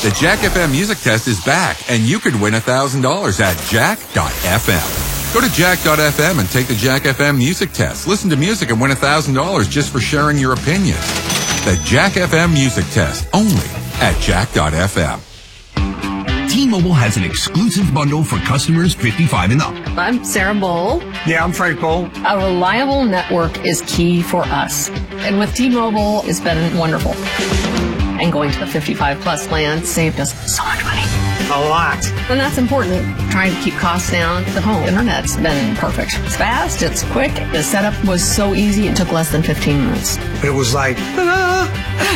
The Jack FM Music Test is back, and you could win $1,000 at jack.fm. Go to jack.fm and take the Jack FM Music Test. Listen to music and win $1,000 just for sharing your opinions. The Jack FM Music Test, only at jack.fm. T-Mobile has an exclusive bundle for customers 55 and up. I'm Sarah Bowl. Yeah, I'm Frank Bowl. A reliable network is key for us. And with T-Mobile, it's been wonderful. And going to the 55-plus plan saved us so much money. A lot. And that's important. Trying to keep costs down. The home internet's been perfect. It's fast, it's quick. The setup was so easy, it took less than 15 minutes. It was like, ta-da!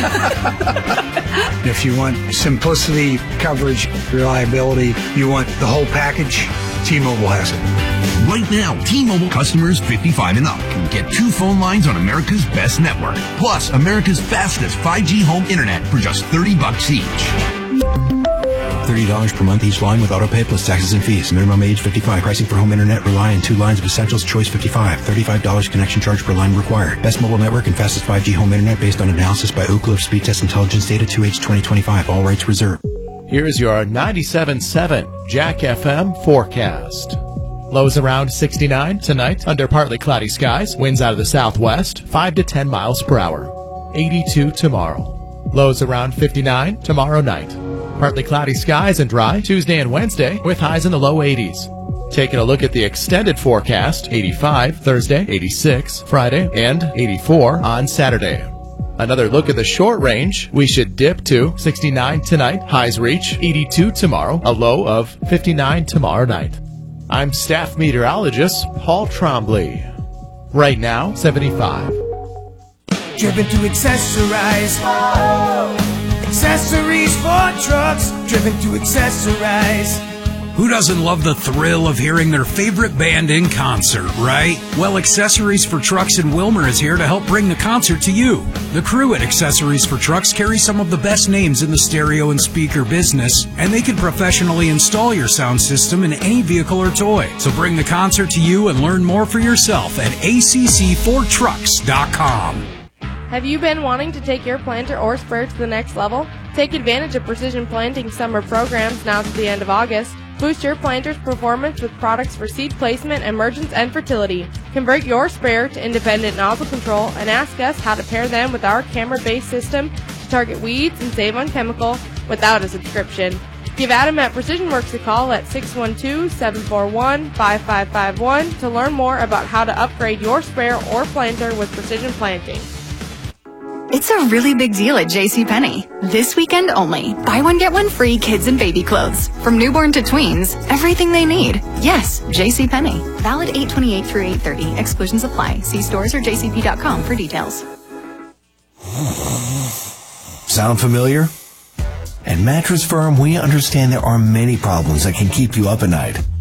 If you want simplicity, coverage, reliability, you want the whole package, T-Mobile has it. Right now, T-Mobile customers 55 and up can get 2 phone lines on America's best network, plus America's fastest 5G home internet for just $30 each. $30 per month each line with autopay plus taxes and fees. Minimum age 55. Pricing for home internet rely on 2 lines of Essentials Choice 55. $35 connection charge per line required. Best mobile network and fastest 5G home internet based on analysis by Oak Grove Speed Test Intelligence Data 2H 2025. All rights reserved. Here's your 97.7 Jack FM forecast. Lows around 69 tonight under partly cloudy skies. Winds out of the southwest, 5 to 10 miles per hour. 82 tomorrow. Lows around 59 tomorrow night. Partly cloudy skies and dry Tuesday and Wednesday with highs in the low 80s. Taking a look at the extended forecast, 85 Thursday, 86 Friday, and 84 on Saturday. Another look at the short range, we should dip to 69 tonight, highs reach 82 tomorrow, a low of 59 tomorrow night. I'm staff meteorologist Paul Trombley. Right now, 75. Driven to accessorize. Oh. Accessories for trucks. Driven to accessorize. Who doesn't love the thrill of hearing their favorite band in concert, right? Well, Accessories for Trucks in Wilmer is here to help bring the concert to you. The crew at Accessories for Trucks carry some of the best names in the stereo and speaker business, and they can professionally install your sound system in any vehicle or toy. So bring the concert to you and learn more for yourself at acc4trucks.com. Have you been wanting to take your planter or sprayer to the next level? Take advantage of Precision Planting summer programs now to the end of August. Boost your planter's performance with products for seed placement, emergence, and fertility. Convert your sprayer to independent nozzle control and ask us how to pair them with our camera-based system to target weeds and save on chemical without a subscription. Give Adam at Precision Works a call at 612-741-5551 to learn more about how to upgrade your sprayer or planter with Precision Planting. It's a really big deal at JCPenney. This weekend only. Buy one, get one free kids and baby clothes. From newborn to tweens, everything they need. Yes, JCPenney. Valid 8/28 through 8/30. Exclusions apply. See stores or jcp.com for details. Sound familiar? At Mattress Firm, we understand there are many problems that can keep you up at night.